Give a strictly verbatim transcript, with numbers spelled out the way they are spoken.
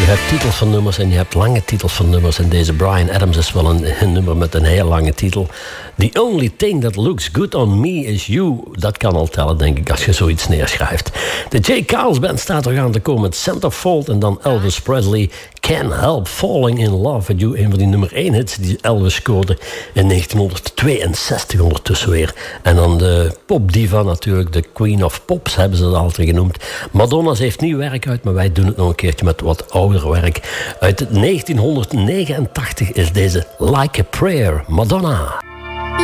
hebt titels van nummers en je hebt lange titels van nummers. En deze Bryan Adams is wel een, een nummer met een heel lange titel. The only thing that looks good on me is you. Dat kan al tellen, denk ik, als je zoiets neerschrijft. De J. Carls Band staat er aan te komen met Centerfold en dan Elvis Presley. Can't Help Falling in Love with You. Een van die nummer één hits die Elvis scoorde in negentien tweeënzestig ondertussen weer. En dan de popdiva natuurlijk, de Queen of Pops hebben ze dat altijd genoemd. Madonna, ze heeft nieuw werk uit, maar wij doen het nog een keertje met wat ouder werk. Uit negentien negenentachtig is deze Like a Prayer, Madonna.